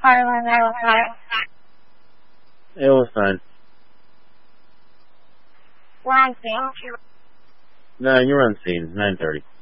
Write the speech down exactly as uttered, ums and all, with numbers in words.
Harlan, I was fine. It was fine. We're on scene. No, you're on scene. nine thirty.